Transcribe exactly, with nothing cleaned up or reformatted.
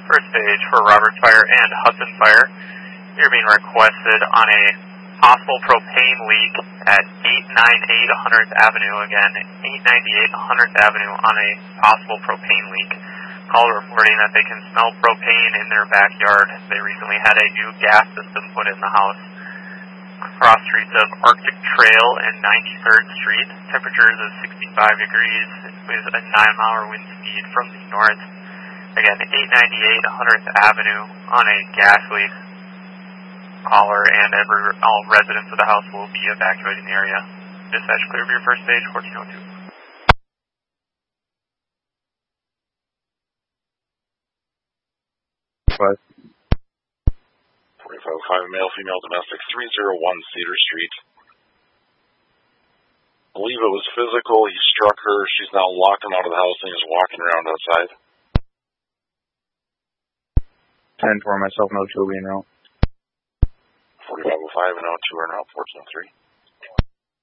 First stage for Roberts Fire and Hudson Fire. You're being requested on a possible propane leak at eight ninety-eight one hundredth Avenue. Again, eight ninety-eight one hundredth Avenue on a possible propane leak. Call reporting that they can smell propane in their backyard. They recently had a new gas system put in the house. Cross streets of Arctic Trail and ninety-third Street. Temperatures of sixty-five degrees with a nine mile wind speed from the north. Again, eight ninety-eight one hundredth Avenue on a gas leak. Caller and every, all residents of the house will be evacuating the area. Dispatch, clear for your first stage, fourteen oh two. Five. forty-five oh five, male, female, domestic, three oh one Cedar Street. I believe it was physical. He struck her. She's now locked him out of the house and he's walking around outside. ten for myself, no two being out. forty-five oh five and oh two are now fourteen oh three.